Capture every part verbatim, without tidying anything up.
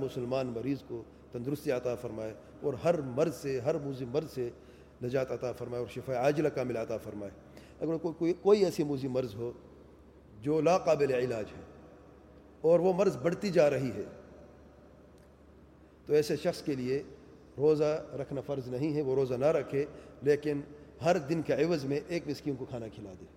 مسلمان مریض کو تندرستی عطا فرمائے اور ہر مرض سے، ہر موذی مرض سے نجات عطا فرمائے اور شفاء عاجلہ کامل عطا فرمائے۔ اگر کوئی کوئی, کوئی ایسی موذی مرض ہو جو لا قابل علاج ہے اور وہ مرض بڑھتی جا رہی ہے، تو ایسے شخص کے لیے روزہ رکھنا فرض نہیں ہے، وہ روزہ نہ رکھے، لیکن ہر دن کے عوض میں ایک مسکین کو کھانا کھلا دے۔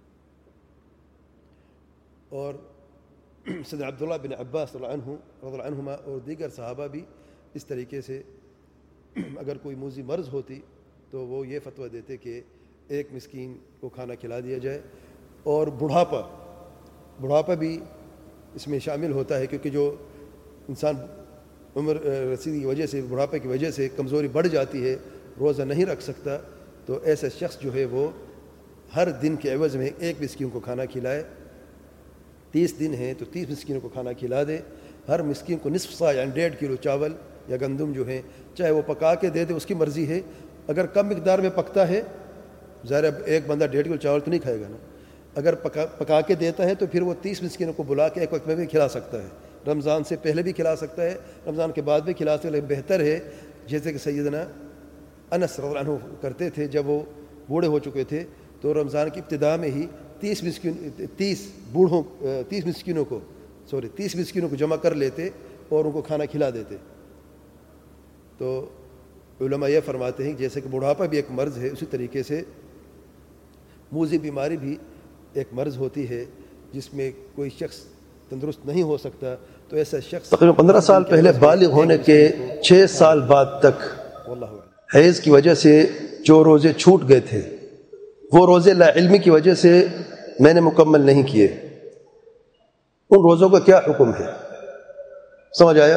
اور سیدنا عبداللہ بن عباس رضی اللہ عنہ رضی اللہ عنہما اور دیگر صحابہ بھی اس طریقے سے اگر کوئی موذی مرض ہوتی تو وہ یہ فتویٰ دیتے کہ ایک مسکین کو کھانا کھلا دیا جائے۔ اور بڑھاپا بڑھاپا بھی اس میں شامل ہوتا ہے، کیونکہ جو انسان عمر رسیدگی کی وجہ سے، بڑھاپے کی وجہ سے کمزوری بڑھ جاتی ہے، روزہ نہیں رکھ سکتا، تو ایسا شخص جو ہے وہ ہر دن کے عوض میں ایک مسکین کو کھانا کھلائے۔ تیس دن ہیں تو تیس مسکینوں کو کھانا کھلا دے، ہر مسکین کو نصف سا یعنی ڈیڑھ کلو چاول یا گندم جو ہیں، چاہے وہ پکا کے دے دے، اس کی مرضی ہے۔ اگر کم مقدار میں پکتا ہے، ظاہر اب ایک بندہ ڈیڑھ کلو چاول تو نہیں کھائے گا نا، اگر پکا پکا کے دیتا ہے تو پھر وہ تیس مسکینوں کو بلا کے ایک وقت میں بھی کھلا سکتا ہے۔ رمضان سے پہلے بھی کھلا سکتا ہے، رمضان کے بعد بھی کھلا سکتا ہے، لیکن بہتر ہے جیسے کہ سیدنا انس رضی اللہ عنہ کرتے تھے، جب وہ بوڑھے ہو چکے تھے تو رمضان کی ابتدا میں ہی تیس مسکین تیس بوڑھوں تیس مسکینوں کو سوری تیس مسکینوں کو جمع کر لیتے اور ان کو کھانا کھلا دیتے۔ تو علماء یہ فرماتے ہیں جیسے کہ بڑھاپا بھی ایک مرض ہے، اسی طریقے سے موذی بیماری بھی ایک مرض ہوتی ہے جس میں کوئی شخص تندرست نہیں ہو سکتا، تو ایسا شخص تقریباً پندرہ سال پہلے بالغ ہونے کے چھ سال بعد تک حیض کی وجہ سے جو روزے چھوٹ گئے تھے، وہ روزے لا علمی کی وجہ سے میں نے مکمل نہیں کیے، ان روزوں کا کیا حکم ہے؟ سمجھ آیا؟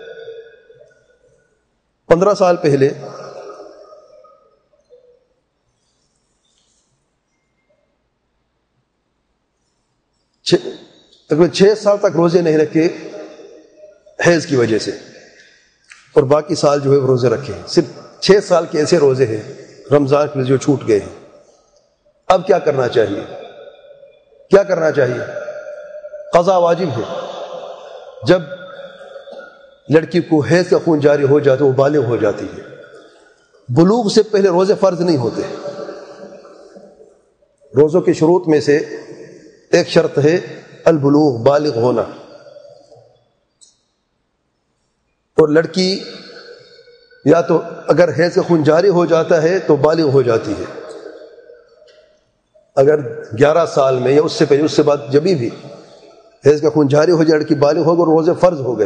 پندرہ سال پہلے تقریباً چھ سال تک روزے نہیں رکھے حیض کی وجہ سے، اور باقی سال جو ہے وہ روزے رکھے ہیں۔ صرف چھ سال کے ایسے روزے ہیں رمضان کے جو چھوٹ گئے ہیں۔ اب کیا کرنا چاہیے؟ کیا کرنا چاہیے؟ قضا واجب ہے۔ جب لڑکی کو حیض کا خون جاری ہو جاتا ہے، وہ بالغ ہو جاتی ہے، بلوغ سے پہلے روزے فرض نہیں ہوتے۔ روزوں کے شروط میں سے ایک شرط ہے البلوغ، بالغ ہونا، اور لڑکی یا تو اگر حیض کا خون جاری ہو جاتا ہے تو بالغ ہو جاتی ہے، اگر گیارہ سال میں یا اس سے پہلے، اس سے بعد جبھی بھی حیض کا خون جاری ہو جائے لڑکی بالغ ہوگی اور روزے فرض ہو گئے۔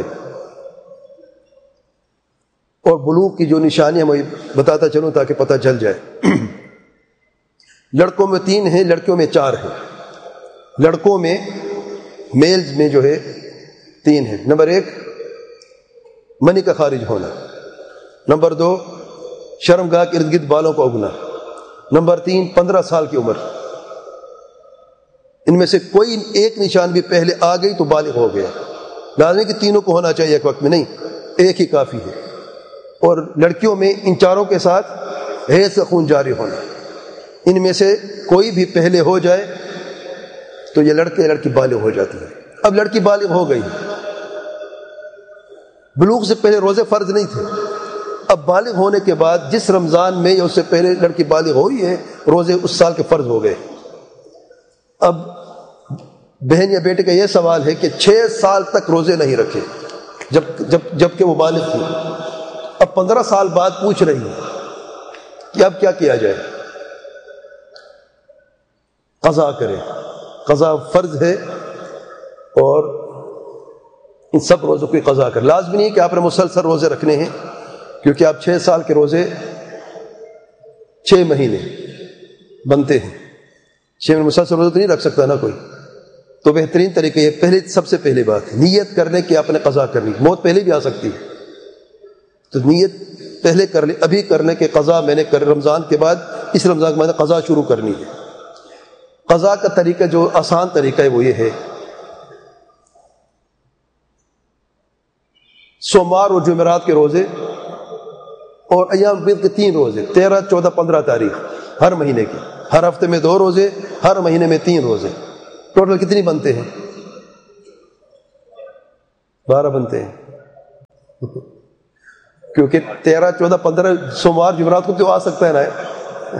اور بلوغ کی جو نشانی ہے میں بتاتا چلوں تاکہ پتہ چل جائے۔ لڑکوں میں تین ہیں، لڑکیوں میں چار ہیں۔ لڑکوں میں میلز میں جو ہے تین ہیں۔ نمبر ایک منی کا خارج ہونا، نمبر دو شرمگاہ کے ارد گرد بالوں کو اگنا، نمبر تین پندرہ سال کی عمر۔ ان میں سے کوئی ایک نشان بھی پہلے آ گئی تو بالغ ہو گیا۔ لازمی کہ تینوں کو ہونا چاہیے ایک وقت میں، نہیں ایک ہی کافی ہے۔ اور لڑکیوں میں ان چاروں کے ساتھ حیض کا خون جاری ہونا، ان میں سے کوئی بھی پہلے ہو جائے تو یہ لڑکے لڑکی بالغ ہو جاتی ہے۔ اب لڑکی بالغ ہو گئی، بلوغ سے پہلے روزے فرض نہیں تھے، اب بالغ ہونے کے بعد جس رمضان میں یا اس سے پہلے لڑکی بالغ ہوئی ہے، روزے اس سال کے فرض ہو گئے۔ اب بہن یا بیٹے کا یہ سوال ہے کہ چھ سال تک روزے نہیں رکھے جب جب جب کہ وہ بالغ تھی، اب پندرہ سال بعد پوچھ رہی ہے کہ اب کیا کیا جائے؟ قضا کرے، قضا فرض ہے، اور ان سب روزوں کی قضا کرے۔ لازمی نہیں کہ آپ نے مسلسل روزے رکھنے ہیں، کیونکہ آپ چھ سال کے روزے چھ مہینے بنتے ہیں، چھ مہینے مسلسل روزے تو نہیں رکھ سکتا نا کوئی۔ تو بہترین طریقہ یہ پہلے سب سے پہلے بات ہے نیت کرنے کی، آپ نے قضا کرنی، موت پہلے بھی آ سکتی ہے، تو نیت پہلے کر لی، ابھی کرنے کے قضا میں نے کر رمضان کے بعد اس رمضان کے بعد قضا شروع کرنی ہے۔ قضا کا طریقہ جو آسان طریقہ ہے وہ یہ ہے، سوموار اور جمعرات کے روزے اور ایام بیض کے تین روزے، تیرہ چودہ پندرہ تاریخ ہر مہینے کے، ہر ہفتے میں دو روزے، ہر مہینے میں تین روزے، ٹوٹل کتنی بنتے ہیں؟ بارہ بنتے ہیں۔ کیونکہ تیرہ چودہ پندرہ سوموار جمعرات کو تو آ سکتا ہے نا،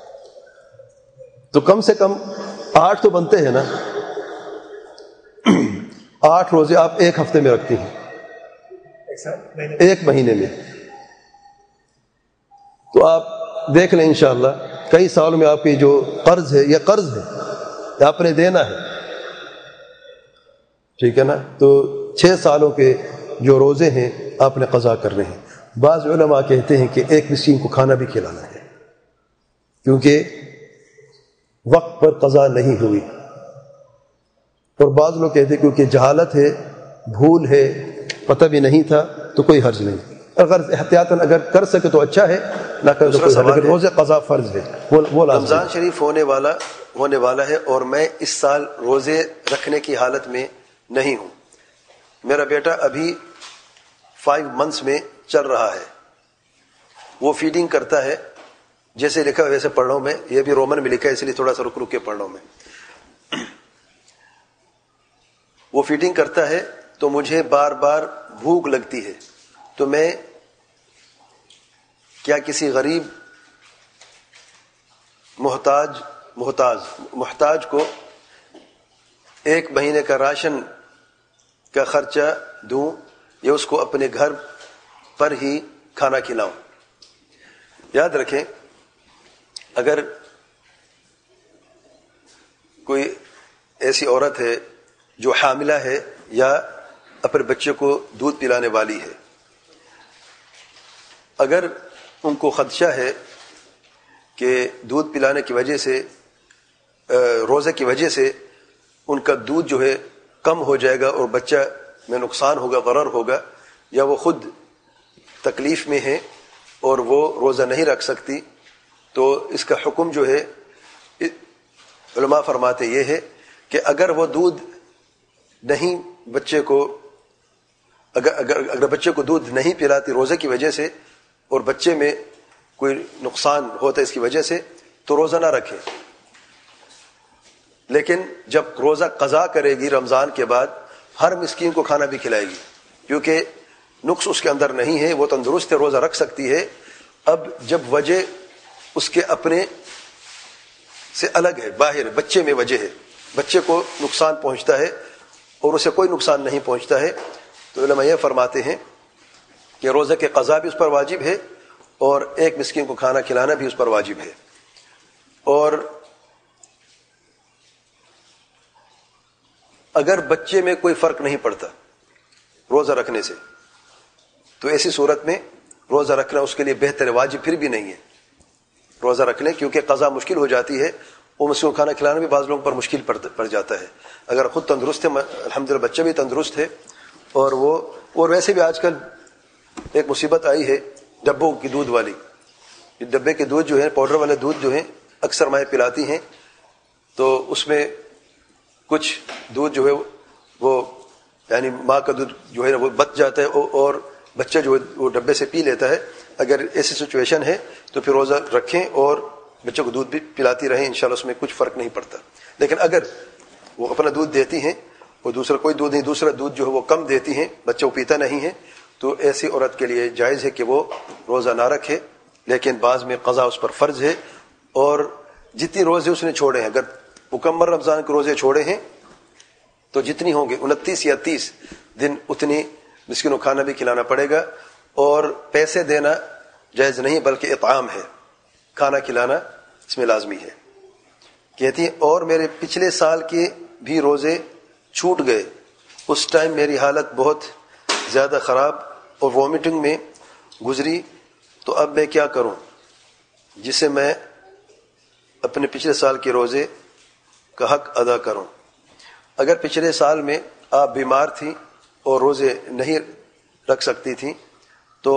تو کم سے کم آٹھ تو بنتے ہیں نا. آٹھ روزے آپ ایک ہفتے میں رکھتی ہیں، ایک مہینے میں. تو آپ دیکھ لیں انشاءاللہ کئی سالوں میں آپ کی جو قرض ہے یہ قرض ہے، یہ آپ نے دینا ہے، ٹھیک ہے نا. تو چھ سالوں کے جو روزے ہیں آپ نے قضا کرنے ہیں. بعض علماء کہتے ہیں کہ ایک مسکین کو کھانا بھی کھلانا ہے، کیونکہ وقت پر قضا نہیں ہوئی. اور بعض لوگ کہتے ہیں کیونکہ جہالت ہے، بھول ہے، پتہ بھی نہیں تھا تو کوئی حرج نہیں. اگر احتیاطاً اگر کر سکے تو اچھا ہے، نہ کر تو کوئی حرج نہیں. روزے قضا فرض ہے، وہ رمضان شریف ہونے والا ہونے والا ہے اور میں اس سال روزے رکھنے کی حالت میں نہیں ہوں. میرا بیٹا ابھی فائیو منتھس میں چل رہا ہے، وہ فیڈنگ کرتا ہے، جیسے لکھا ہے ویسے پڑھ رہا ہوں میں. یہ بھی رومن میں لکھا ہے اس لیے تھوڑا سا رک رک کے پڑھ رہا ہوں میں. وہ فیڈنگ کرتا ہے تو مجھے بار بار بھوک لگتی ہے، تو میں کیا کسی غریب محتاج محتاج محتاج کو ایک مہینے کا راشن کا خرچہ دوں یا اس کو اپنے گھر پر ہی کھانا کھلاؤں؟ یاد رکھیں، اگر کوئی ایسی عورت ہے جو حاملہ ہے یا اپنے بچے کو دودھ پلانے والی ہے، اگر ان کو خدشہ ہے کہ دودھ پلانے کی وجہ سے روزے کی وجہ سے ان کا دودھ جو ہے کم ہو جائے گا اور بچہ میں نقصان ہوگا، ضرر ہوگا، یا وہ خود تکلیف میں ہے اور وہ روزہ نہیں رکھ سکتی، تو اس کا حکم جو ہے علماء فرماتے یہ ہے کہ اگر وہ دودھ نہیں بچے کو اگر اگر اگر بچے کو دودھ نہیں پلاتی روزے کی وجہ سے اور بچے میں کوئی نقصان ہوتا ہے اس کی وجہ سے، تو روزہ نہ رکھے. لیکن جب روزہ قضا کرے گی رمضان کے بعد ہر مسکین کو کھانا بھی کھلائے گی، کیونکہ نقص اس کے اندر نہیں ہے، وہ تندرست ہے، روزہ رکھ سکتی ہے. اب جب وجہ اس کے اپنے سے الگ ہے، باہر ہے، بچے میں وجہ ہے، بچے کو نقصان پہنچتا ہے اور اسے کوئی نقصان نہیں پہنچتا ہے، تو علماء یہ فرماتے ہیں کہ روزہ کے قضا بھی اس پر واجب ہے اور ایک مسکین کو کھانا کھلانا بھی اس پر واجب ہے. اور اگر بچے میں کوئی فرق نہیں پڑتا روزہ رکھنے سے، تو ایسی صورت میں روزہ رکھنا اس کے لیے بہتر ہے، واجب پھر بھی نہیں ہے روزہ رکھنے، کیونکہ قضا مشکل ہو جاتی ہے. وہ مسکین کو کھانا کھلانا بھی بعض لوگوں پر مشکل پڑ جاتا ہے. اگر خود تندرست ہے، الحمدللہ بچہ بھی تندرست ہے، اور وہ اور ویسے بھی آج کل ایک مصیبت آئی ہے ڈبوں کی دودھ والی. یہ ڈبے کے دودھ جو ہے، پاؤڈر والے دودھ جو ہیں، اکثر مائیں پلاتی ہیں، تو اس میں کچھ دودھ جو ہے وہ یعنی ماں کا دودھ جو ہے وہ بچ جاتا ہے اور بچہ جو ہے وہ ڈبے سے پی لیتا ہے. اگر ایسی سچویشن ہے تو پھر روزہ رکھیں اور بچوں کو دودھ بھی پلاتی رہیں، انشاءاللہ اس میں کچھ فرق نہیں پڑتا. لیکن اگر وہ اپنا دودھ دیتی ہیں اور دوسرا کوئی دودھ نہیں، دوسرا دودھ جو ہے وہ کم دیتی ہیں، بچہ وہ پیتا نہیں ہے، تو ایسی عورت کے لیے جائز ہے کہ وہ روزہ نہ رکھے. لیکن بعض میں قضا اس پر فرض ہے، اور جتنی روزے اس نے چھوڑے ہیں، اگر مکمل رمضان کے روزے چھوڑے ہیں تو جتنی ہوں گے انتیس یا تیس دن اتنی مسکین کو کھانا بھی کھلانا پڑے گا. اور پیسے دینا جائز نہیں بلکہ اطعام ہے، کھانا کھلانا اس میں لازمی ہے. کہتی ہیں اور میرے پچھلے سال کے بھی روزے چھوٹ گئے، اس ٹائم میری حالت بہت زیادہ خراب اور وومٹنگ میں گزری، تو اب میں کیا کروں جسے میں اپنے پچھلے سال کے روزے کا حق ادا کروں؟ اگر پچھلے سال میں آپ بیمار تھیں اور روزے نہیں رکھ سکتی تھیں تو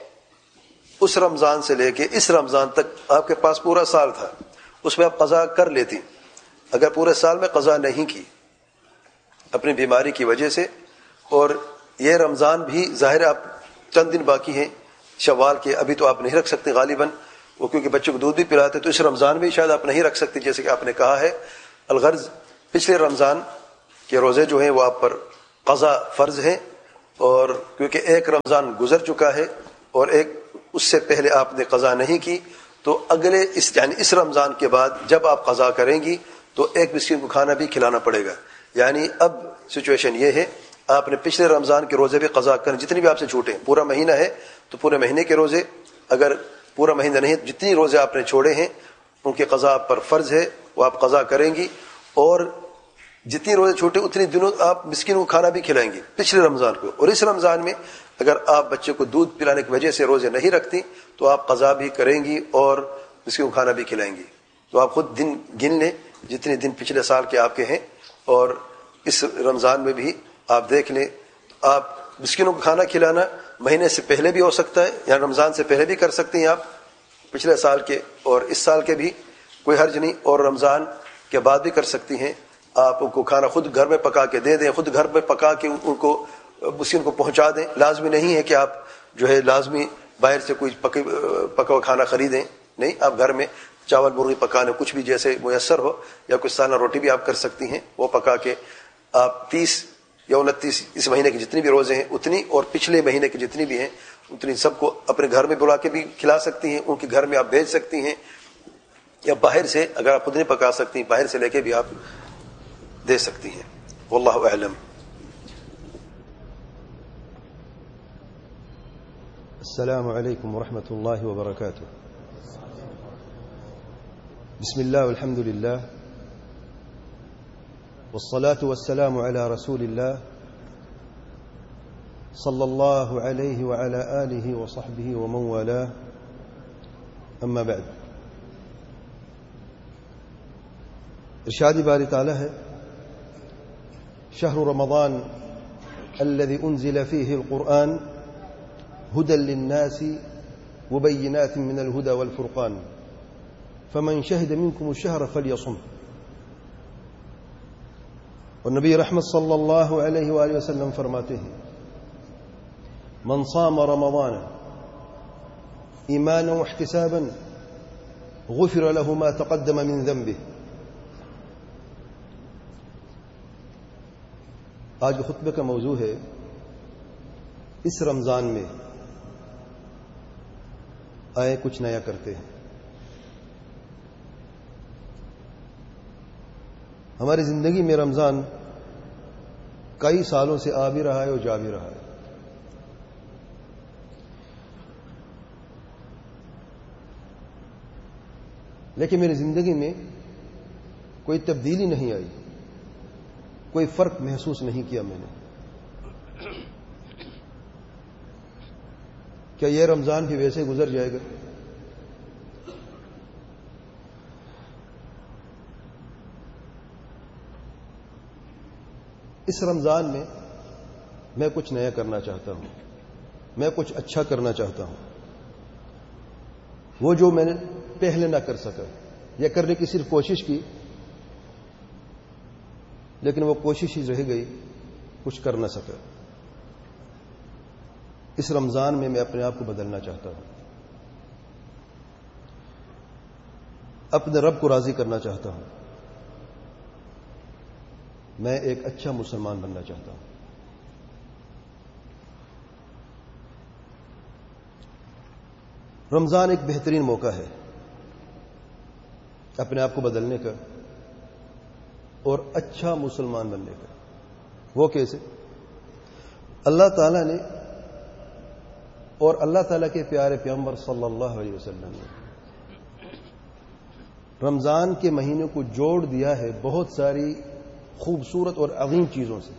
اس رمضان سے لے کے اس رمضان تک آپ کے پاس پورا سال تھا، اس میں آپ قضا کر لیتی. اگر پورے سال میں قضا نہیں کی اپنی بیماری کی وجہ سے، اور یہ رمضان بھی ظاہر آپ چند دن باقی ہیں شوال کے، ابھی تو آپ نہیں رکھ سکتے غالباً، وہ کیونکہ بچوں کو دودھ بھی پلاتے تو اس رمضان میں شاید آپ نہیں رکھ سکتے جیسے کہ آپ نے کہا ہے. الغرض پچھلے رمضان کے روزے جو ہیں وہ آپ پر قضا فرض ہیں، اور کیونکہ ایک رمضان گزر چکا ہے اور ایک اس سے پہلے آپ نے قضا نہیں کی، تو اگلے اس یعنی اس رمضان کے بعد جب آپ قضا کریں گی تو ایک مسکین کو کھانا بھی کھلانا پڑے گا. یعنی اب سچویشن یہ ہے، آپ نے پچھلے رمضان کے روزے بھی قضا کریں، جتنی بھی آپ سے چھوٹے، پورا مہینہ ہے تو پورے مہینے کے روزے، اگر پورا مہینہ نہیں جتنی روزے آپ نے چھوڑے ہیں ان کے قضا آپ پر فرض ہے، وہ آپ قضا کریں گی. اور جتنی روزے چھوٹے اتنی دنوں آپ مسکین کو کھانا بھی کھلائیں گے پچھلے رمضان کو. اور اس رمضان میں اگر آپ بچے کو دودھ پلانے کی وجہ سے روزے نہیں رکھتی تو آپ قضا بھی کریں گی اور مسکین کو کھانا بھی کھلائیں گی. تو آپ خود دن گن لیں جتنے دن پچھلے سال کے آپ کے ہیں، اور اس رمضان میں بھی آپ دیکھ لیں. آپ مسکینوں کو کھانا کھلانا مہینے سے پہلے بھی ہو سکتا ہے، یا رمضان سے پہلے بھی کر سکتے ہیں آپ، پچھلے سال کے اور اس سال کے بھی کوئی حرج نہیں، اور رمضان کے بعد بھی کر سکتی ہیں. آپ ان کو کھانا خود گھر میں پکا کے دے دیں، خود گھر میں پکا کے ان کو مسکین کو پہنچا دیں. لازمی نہیں ہے کہ آپ جو ہے لازمی باہر سے کوئی پکا پکا کھانا خریدیں، نہیں، آپ گھر میں چاول مرغی پکانے کچھ بھی جیسے میسر ہو، یا کچھ سالہ روٹی بھی آپ کر سکتی ہیں، وہ پکا کے آپ تیس یا انتیس اس مہینے کے جتنی بھی روزے ہیں اتنی، اور پچھلے مہینے کے جتنی بھی ہیں اتنی سب کو اپنے گھر میں بلا کے بھی کھلا سکتی ہیں، ان کے گھر میں آپ بھیج سکتی ہیں، یا باہر سے اگر آپ خود نہیں پکا سکتی ہیں باہر سے لے کے بھی آپ دے سکتی ہیں. واللہ اعلم. السلام علیکم ورحمۃ اللہ وبرکاتہ. بسم اللہ والحمد للہ والصلاة والسلام على رسول اللہ صلی اللہ علیہ وعلى آلہ وصحبہ ومن والاه. اما بعد. ارشاد باری تعالی ہے، شهر رمضان الذي أنزل فيه القرآن هدى للناس وبينات من الهدى والفرقان فمن شهد منكم الشهر فليصم. اور نبی رحمت صلی اللہ علیہ وآلہ وسلم فرماتے ہیں، من صام رمضان ایمانا واحتسابا غفر له ما تقدم من ذنبه. آج کے خطبے کا موضوع ہے، اس رمضان میں آئے کچھ نیا کرتے ہیں. ہماری زندگی میں رمضان کئی سالوں سے آ بھی رہا ہے اور جا بھی رہا ہے. لیکن میری زندگی میں کوئی تبدیلی نہیں آئی، کوئی فرق محسوس نہیں کیا میں نے. کیا یہ رمضان بھی ویسے گزر جائے گا؟ اس رمضان میں میں کچھ نیا کرنا چاہتا ہوں، میں کچھ اچھا کرنا چاہتا ہوں. وہ جو میں نے پہلے نہ کر سکا، یا کرنے کی صرف کوشش کی لیکن وہ کوشش ہی رہ گئی، کچھ کر نہ سکا. اس رمضان میں میں اپنے آپ کو بدلنا چاہتا ہوں، اپنے رب کو راضی کرنا چاہتا ہوں. میں ایک اچھا مسلمان بننا چاہتا ہوں. رمضان ایک بہترین موقع ہے اپنے آپ کو بدلنے کا اور اچھا مسلمان بننے کا. وہ کیسے؟ اللہ تعالیٰ نے اور اللہ تعالیٰ کے پیارے پیغمبر صلی اللہ علیہ وسلم نے رمضان کے مہینے کو جوڑ دیا ہے بہت ساری خوبصورت اور عظیم چیزوں سے.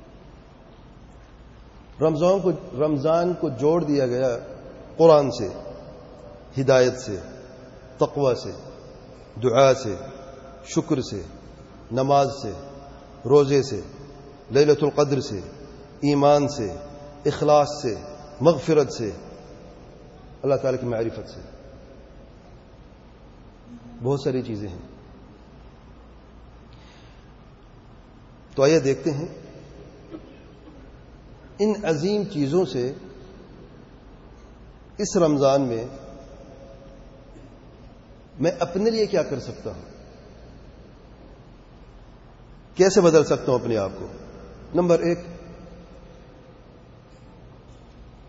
رمضان کو رمضان کو جوڑ دیا گیا قرآن سے، ہدایت سے، تقوی سے، دعا سے، شکر سے، نماز سے، روزے سے، لیلۃ القدر سے، ایمان سے، اخلاص سے، مغفرت سے، اللہ تعالیٰ کی معرفت سے. بہت ساری چیزیں ہیں. تو آئیے دیکھتے ہیں ان عظیم چیزوں سے اس رمضان میں میں اپنے لیے کیا کر سکتا ہوں، کیسے بدل سکتا ہوں اپنے آپ کو. نمبر ایک،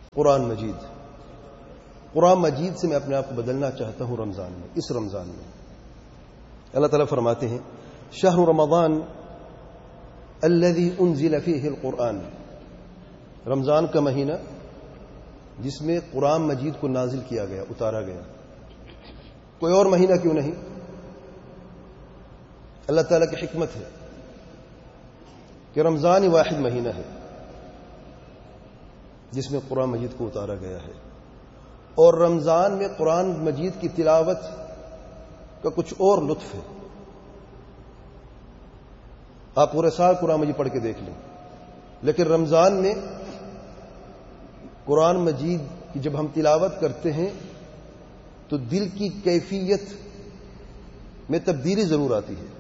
قرآن مجید. قرآن مجید سے میں اپنے آپ کو بدلنا چاہتا ہوں رمضان میں. اس رمضان میں اللہ تعالیٰ فرماتے ہیں شہر رمضان الذی انزل فیہ القرآن، رمضان کا مہینہ جس میں قرآن مجید کو نازل کیا گیا، اتارا گیا. کوئی اور مہینہ کیوں نہیں؟ اللہ تعالیٰ کی حکمت ہے کہ رمضان ہی واحد مہینہ ہے جس میں قرآن مجید کو اتارا گیا ہے. اور رمضان میں قرآن مجید کی تلاوت کا کچھ اور لطف ہے. آپ پورے سال قرآن مجید پڑھ کے دیکھ لیں، لیکن رمضان میں قرآن مجید کی جب ہم تلاوت کرتے ہیں تو دل کی کیفیت میں تبدیلی ضرور آتی ہے.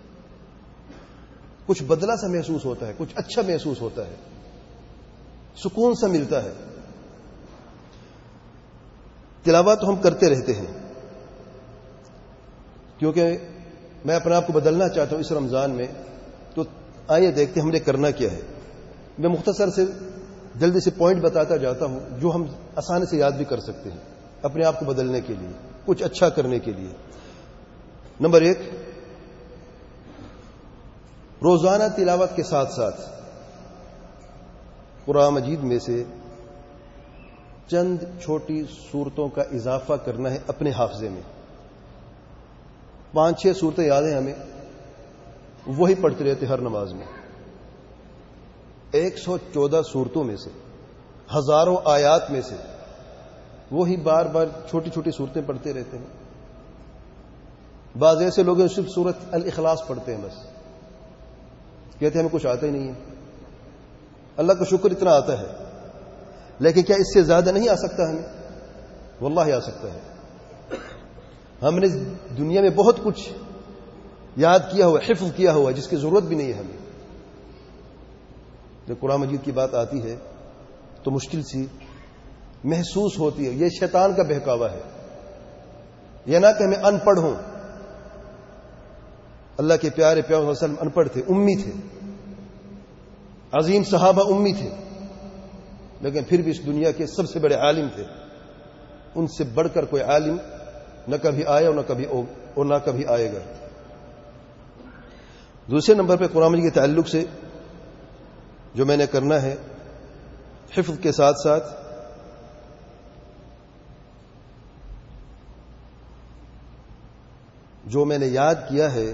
کچھ بدلا سا محسوس ہوتا ہے، کچھ اچھا محسوس ہوتا ہے، سکون سا ملتا ہے. تلاوت ہم کرتے رہتے ہیں کیونکہ میں اپنے آپ کو بدلنا چاہتا ہوں اس رمضان میں. تو آئیے دیکھتے ہیں ہم نے کرنا کیا ہے. میں مختصر سے جلدی سے پوائنٹ بتاتا جاتا ہوں جو ہم آسانی سے یاد بھی کر سکتے ہیں اپنے آپ کو بدلنے کے لیے، کچھ اچھا کرنے کے لیے. نمبر ایک، روزانہ تلاوت کے ساتھ ساتھ قرآن مجید میں سے چند چھوٹی صورتوں کا اضافہ کرنا ہے اپنے حافظے میں. پانچ چھ صورتیں یاد ہیں ہمیں، وہی پڑھتے رہتے ہر نماز میں. ایک سو چودہ صورتوں میں سے، ہزاروں آیات میں سے وہی بار بار چھوٹی چھوٹی صورتیں پڑھتے رہتے ہیں. بعض ایسے لوگ صرف سورت الاخلاص پڑھتے ہیں، بس کہتے ہیں ہمیں کچھ آتا ہی نہیں ہے. اللہ کا شکر اتنا آتا ہے، لیکن کیا اس سے زیادہ نہیں آ سکتا ہمیں؟ واللہ آ سکتا ہے. ہم نے دنیا میں بہت کچھ یاد کیا ہوا، حفظ کیا ہوا، جس کی ضرورت بھی نہیں ہے ہمیں. جب قرآن مجید کی بات آتی ہے تو مشکل سی محسوس ہوتی ہے. یہ شیطان کا بہکاوا ہے. یہ نہ کہ ہمیں ان پڑھ ہوں. اللہ کے پیارے پیغمبر صلی اللہ علیہ وسلم ان پڑھ تھے، امی تھے. عظیم صحابہ امی تھے، لیکن پھر بھی اس دنیا کے سب سے بڑے عالم تھے. ان سے بڑھ کر کوئی عالم نہ کبھی آیا اور نہ کبھی اور نہ کبھی آئے گا. دوسرے نمبر پہ قرآن مجید کے تعلق سے جو میں نے کرنا ہے حفظ کے ساتھ ساتھ جو میں نے یاد کیا ہے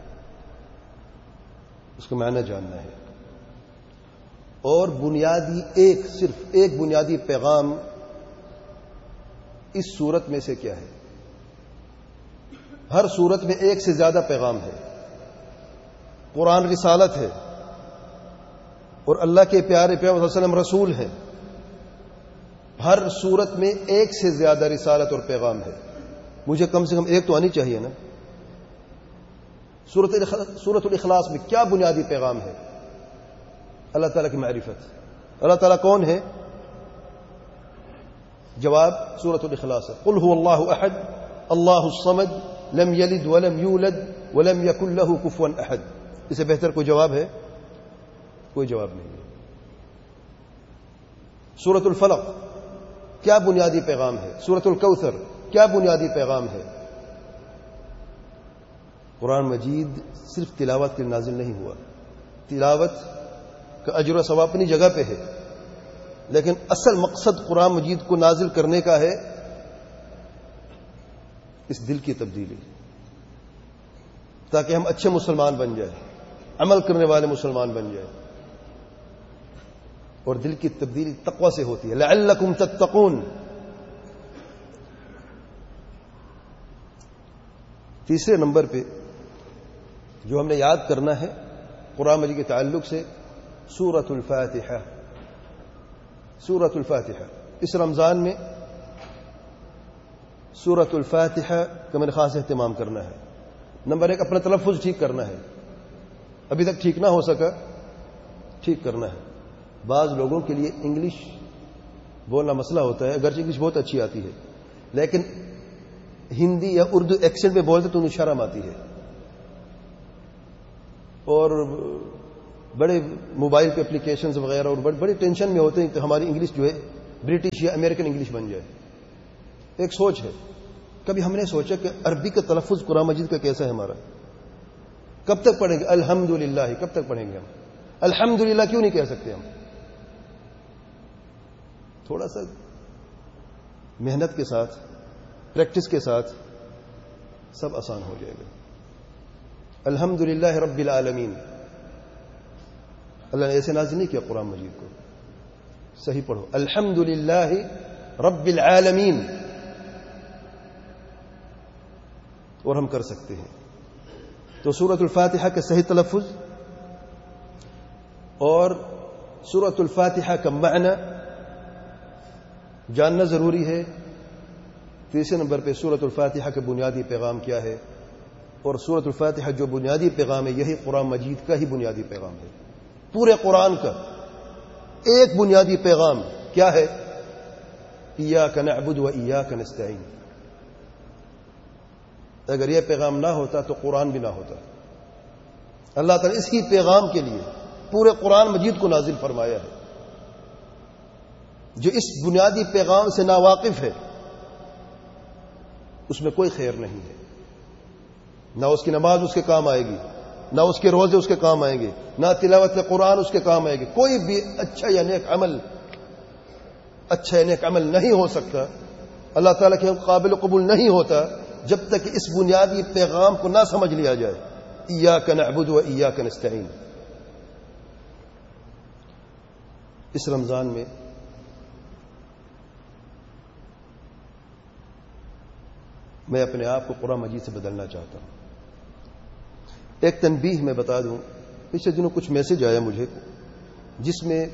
اس کا معنی جاننا ہے. اور بنیادی ایک صرف ایک بنیادی پیغام اس صورت میں سے کیا ہے؟ ہر صورت میں ایک سے زیادہ پیغام ہے. قرآن رسالت ہے اور اللہ کے پیارے پیغمبر صلی اللہ علیہ وسلم رسول ہے. ہر صورت میں ایک سے زیادہ رسالت اور پیغام ہے. مجھے کم سے کم ایک تو آنی چاہیے نا. سورۃ الاخلاص میں کیا بنیادی پیغام ہے؟ اللہ تعالیٰ کی معرفت. اللہ تعالیٰ کون ہے؟ جواب سورۃ الاخلاص ہے. قل هو اللہ احد اللہ الصمد لم یلد ولم یولد ولم یکن له کفوا احد. اسے بہتر کوئی جواب ہے؟ کوئی جواب نہیں ہے. سورۃ الفلق کیا بنیادی پیغام ہے؟ سورۃ الکوثر کیا بنیادی پیغام ہے؟ قرآن مجید صرف تلاوت کے نازل نہیں ہوا. تلاوت کا اجر و ثواب اپنی جگہ پہ ہے، لیکن اصل مقصد قرآن مجید کو نازل کرنے کا ہے اس دل کی تبدیلی، تاکہ ہم اچھے مسلمان بن جائیں، عمل کرنے والے مسلمان بن جائیں. اور دل کی تبدیلی تقوی سے ہوتی ہے. لعلکم تتقون. تیسرے نمبر پہ جو ہم نے یاد کرنا ہے قرآن مجید کے تعلق سے سورۃ الفاتحہ. سورۃ الفاتحہ اس رمضان میں سورۃ الفاتحہ کا میں نے خاص اہتمام کرنا ہے. نمبر ایک، اپنا تلفظ ٹھیک کرنا ہے. ابھی تک ٹھیک نہ ہو سکا، ٹھیک کرنا ہے. بعض لوگوں کے لیے انگلش بولنا مسئلہ ہوتا ہے، اگرچہ انگلش بہت اچھی آتی ہے، لیکن ہندی یا اردو ایکسنٹ میں بولتے تو انہیں شرم آتی ہے. اور بڑے موبائل پہ اپلیکیشنز وغیرہ اور بڑی ٹینشن میں ہوتے ہیں کہ ہماری انگلش جو ہے برٹش یا امریکن انگلش بن جائے. ایک سوچ ہے. کبھی ہم نے سوچا کہ عربی کا تلفظ قرآن مجید کا کیسا ہے ہمارا؟ کب تک پڑھیں گے الحمدللہ؟ کب تک پڑھیں گے ہم الحمدللہ؟ کیوں نہیں کہہ سکتے ہم؟ تھوڑا سا محنت کے ساتھ، پریکٹس کے ساتھ سب آسان ہو جائے گا. الحمدللہ رب العالمین. اللہ نے ایسے نازل نہیں کیا قرآن مجید کو. صحیح پڑھو الحمدللہ رب العالمین. اور ہم کر سکتے ہیں. تو سورۃ الفاتحہ کا صحیح تلفظ اور سورۃ الفاتحہ کا معنی جاننا ضروری ہے. تیسرے نمبر پہ سورۃ الفاتحہ کا بنیادی پیغام کیا ہے، اور سورۃ الفاتحہ جو بنیادی پیغام ہے یہی قرآن مجید کا ہی بنیادی پیغام ہے. پورے قرآن کا ایک بنیادی پیغام کیا ہے؟ ایاک نعبد و ایاک نستعین. اگر یہ پیغام نہ ہوتا تو قرآن بھی نہ ہوتا. اللہ تعالیٰ اس ہی پیغام کے لیے پورے قرآن مجید کو نازل فرمایا ہے. جو اس بنیادی پیغام سے ناواقف ہے اس میں کوئی خیر نہیں ہے. نہ اس کی نماز اس کے کام آئے گی، نہ اس کے روزے اس کے کام آئیں گے، نہ تلاوت قرآن اس کے کام آئے گی. کوئی بھی اچھا یا نیک عمل اچھا یا نیک عمل نہیں ہو سکتا، اللہ تعالیٰ کے قابل قبول نہیں ہوتا جب تک اس بنیادی پیغام کو نہ سمجھ لیا جائے. ایاک نعبد و ایاک نستعین. اس رمضان میں میں اپنے آپ کو قرآن مجید سے بدلنا چاہتا ہوں. ایک تنبیہ میں بتا دوں، پچھلے دنوں کچھ میسج آیا مجھے جس میں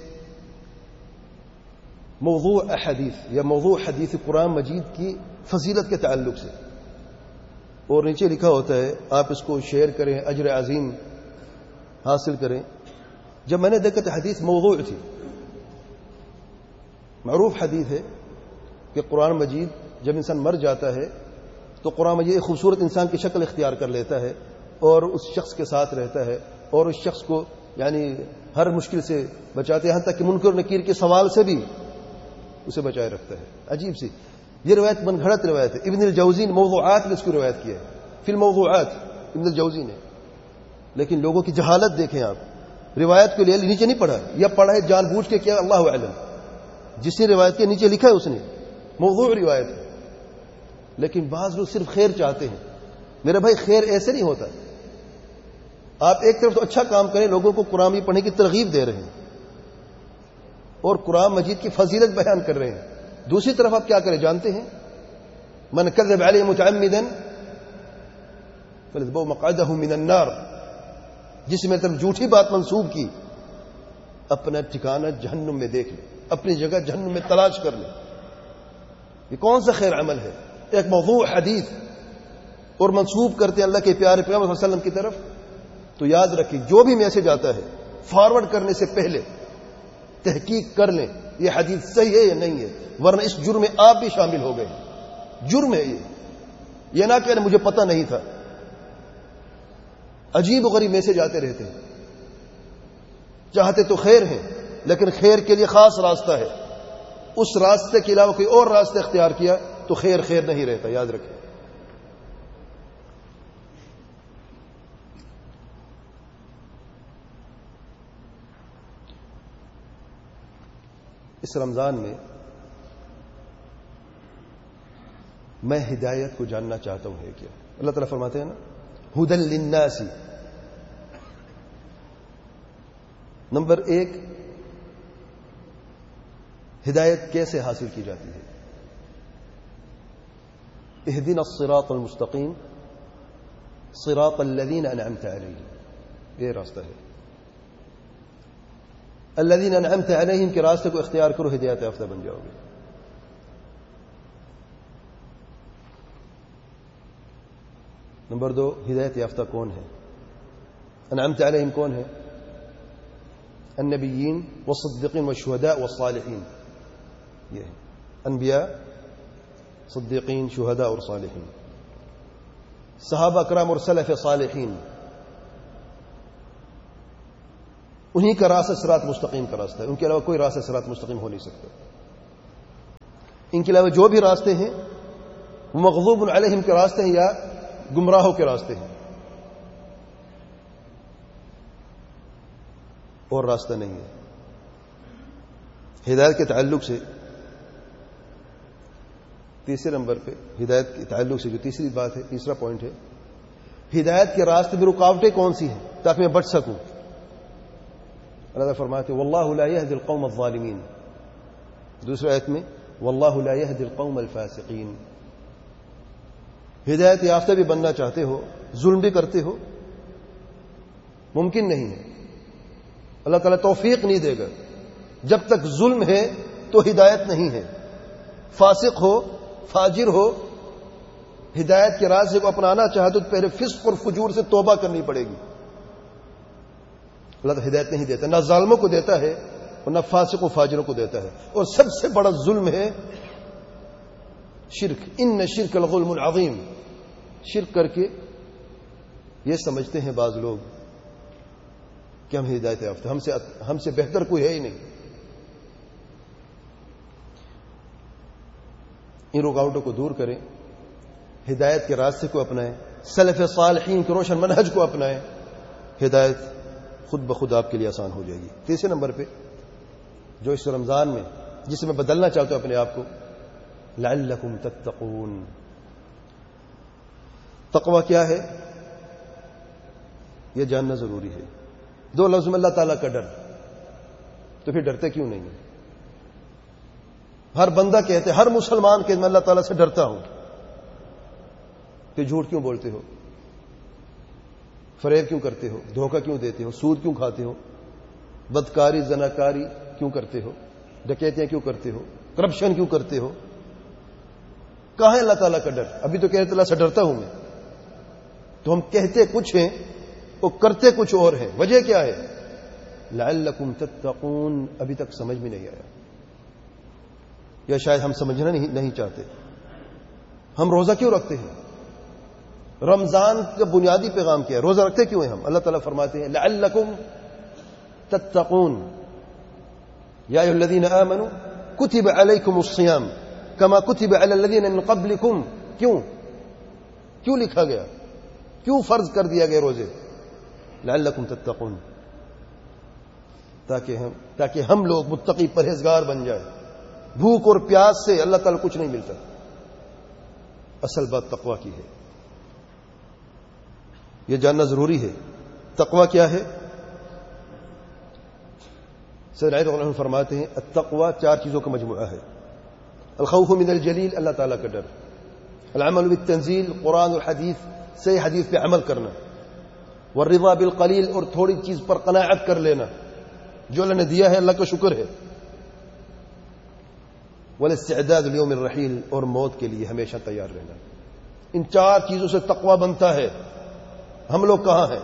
موضوع احادیث یا موضوع حدیث قرآن مجید کی فضیلت کے تعلق سے، اور نیچے لکھا ہوتا ہے آپ اس کو شیئر کریں، اجر عظیم حاصل کریں. جب میں نے دیکھا تو حدیث موضوع تھی. معروف حدیث ہے کہ قرآن مجید جب انسان مر جاتا ہے تو قرآن مجید ایک خوبصورت انسان کی شکل اختیار کر لیتا ہے اور اس شخص کے ساتھ رہتا ہے اور اس شخص کو یعنی ہر مشکل سے بچاتے ہیں، یہاں تک کہ منکر نکیر کے سوال سے بھی اسے بچائے رکھتا ہے. عجیب سی یہ روایت من گھڑت روایت ہے. ابن الجوزی نے موضوعات میں اس کی روایت کی ہے، فی الموضوعات ابن الجوزی نے. لیکن لوگوں کی جہالت دیکھیں آپ. روایت کو لے نیچے نہیں پڑھا، یا پڑھا ہے جان بوجھ کے کیا اللہ اعلم. جس نے روایت کے نیچے لکھا ہے اس نے موضوع روایت ہے. لیکن بعض لوگ صرف خیر چاہتے ہیں. میرا بھائی خیر ایسے نہیں ہوتا. آپ ایک طرف تو اچھا کام کریں، لوگوں کو قرآن مجید پڑھنے کی ترغیب دے رہے ہیں اور قرآن مجید کی فضیلت بیان کر رہے ہیں. دوسری طرف آپ کیا کریں جانتے ہیں؟ من کذب علی متعمدا فليتبوأ مقعدہ من النار. جس میں طرف جھوٹی بات منسوب کی اپنا ٹھکانہ جہنم میں دیکھ لے، اپنی جگہ جہنم میں تلاش کر لے. یہ کون سا خیر عمل ہے؟ ایک موضوع حدیث اور منسوب کرتے ہیں اللہ کے پیارے پیغمبر صلی اللہ علیہ وسلم کی طرف. تو یاد رکھیں جو بھی میسج آتا ہے فارورڈ کرنے سے پہلے تحقیق کر لیں یہ حدیث صحیح ہے یا نہیں ہے، ورنہ اس جرم میں آپ بھی شامل ہو گئے. جرم ہے یہ. یہ نہ کہنا مجھے پتہ نہیں تھا. عجیب و غریب میسج آتے رہتے ہیں. چاہتے تو خیر ہیں لیکن خیر کے لیے خاص راستہ ہے. اس راستے کے علاوہ کوئی اور راستہ اختیار کیا تو خیر خیر نہیں رہتا. یاد رکھیں. اس رمضان میں میں ہدایت کو جاننا چاہتا ہوں ہے کیا. اللہ تعالیٰ فرماتے ہیں نا ہدی للناس. نمبر ایک، ہدایت کیسے حاصل کی جاتی ہے؟ اہدنا الصراط المستقیم صراط الذین انعمت علیہم. یہ راستہ ہے. الذین انعمت علیہم کے راستے کو اختیار کرو، ہدایت یافتہ بن جاؤ گے. نمبر دو، ہدایت یافتہ کون ہے؟ انعمت علیہم کون ہے؟ النبیین والصدیقین والشہداء والصالحین. یہ ہے انبیاء، صدیقین، شہداء اور صالحین. صحابہ کرام اور سلف صالحین، انہی کا راستہ صراط مستقیم کا راستہ ہے. ان کے علاوہ کوئی راستہ صراط مستقیم ہو نہیں سکتا. ان کے علاوہ جو بھی راستے ہیں وہ مغضوب علیہم کے راستے ہیں یا گمراہوں کے راستے ہیں، اور راستہ نہیں ہے۔ ہدایت کے تعلق سے تیسرے نمبر پہ ہدایت کے تعلق سے جو تیسری بات ہے، تیسرا پوائنٹ ہے، ہدایت کے راستے میں رکاوٹیں کون سی ہیں تاکہ میں بچ سکوں۔ اللہ تعالیٰ فرماتے ہیں واللہ لا یہدی القوم الظالمین، دوسرے آیت میں واللہ لا یہدی القوم الفاسقین۔ ہدایت یافتہ بھی بننا چاہتے ہو، ظلم بھی کرتے ہو، ممکن نہیں ہے، اللہ تعالیٰ توفیق نہیں دے گا۔ جب تک ظلم ہے تو ہدایت نہیں ہے، فاسق ہو، فاجر ہو، ہدایت کے راستے کو اپنانا چاہتے تو پہلے فسق اور فجور سے توبہ کرنی پڑے گی۔ اللہ تعالیٰ ہدایت نہیں دیتا، نہ ظالموں کو دیتا ہے اور نہ فاسق و فاجروں کو دیتا ہے۔ اور سب سے بڑا ظلم ہے شرک، ان شرک الظلم العظیم۔ شرک کر کے یہ سمجھتے ہیں بعض لوگ کہ ہم ہدایت یافتہ، ہم سے ہم سے بہتر کوئی ہے ہی نہیں۔ ان رکاوٹوں کو دور کریں، ہدایت کے راستے کو اپنائیں، سلف صالحین کے روشن منہج کو اپنائیں، ہدایت خود بخود آپ کے لیے آسان ہو جائے گی۔ تیسرے نمبر پہ جو اس رمضان میں جسے میں بدلنا چاہتا ہوں اپنے آپ کو، لعلکم تتقون۔ تقوی کیا ہے یہ جاننا ضروری ہے۔ دو لفظ میں اللہ تعالیٰ کا ڈر، تو پھر ڈرتے کیوں نہیں؟ ہر بندہ کہتے، ہر مسلمان کہتے میں اللہ تعالیٰ سے ڈرتا ہوں، پھر جھوٹ کیوں بولتے ہو؟ فریب کیوں کرتے ہو؟ دھوکہ کیوں دیتے ہو؟ سود کیوں کھاتے ہو؟ بدکاری زناکاری کیوں کرتے ہو؟ ڈکیتیاں کیوں کرتے ہو؟ کرپشن کیوں کرتے ہو؟ کہاں ہے اللہ تعالیٰ کا ڈر؟ ابھی تو کہتے اللہ سے ڈرتا ہوں میں، تو ہم کہتے کچھ ہیں وہ کرتے کچھ اور ہیں۔ وجہ کیا ہے؟ لعلکم تتقون۔ ابھی تک سمجھ میں نہیں آیا، یا شاید ہم سمجھنا نہیں نہیں چاہتے۔ ہم روزہ کیوں رکھتے ہیں؟ رمضان کا بنیادی پیغام کیا ہے؟ روزہ رکھتے کیوں ہیں ہم؟ اللہ تعالیٰ فرماتے ہیں لعلکم تتقون یا ایھا الذین آمنوا کتب علیکم الصیام کما کتب علی الذین من قبلکم۔ کیوں کیوں لکھا گیا؟ کیوں فرض کر دیا گیا روزے؟ لعلکم تتقون، تاکہ ہم تاکہ ہم لوگ متقی پرہیزگار بن جائیں۔ بھوک اور پیاس سے اللہ تعالیٰ کچھ نہیں ملتا، اصل بات تقوی کی ہے، یہ جاننا ضروری ہے۔ تقوی کیا ہے؟ سید علی رضی اللہ عنہ فرماتے ہیں التقوی چار چیزوں کا مجموعہ ہے۔ الخوف من الجلیل، اللہ تعالیٰ کا ڈر، العمل بالتنزیل، قرآن اور حدیث سے حدیث پہ عمل کرنا، والرضا بالقلیل، اور تھوڑی چیز پر قناعت کر لینا، جو اللہ نے دیا ہے اللہ کا شکر ہے، والاستعداد لیوم الرحیل، اور موت کے لیے ہمیشہ تیار رہنا۔ ان چار چیزوں سے تقوی بنتا ہے۔ ہم لوگ کہاں ہیں؟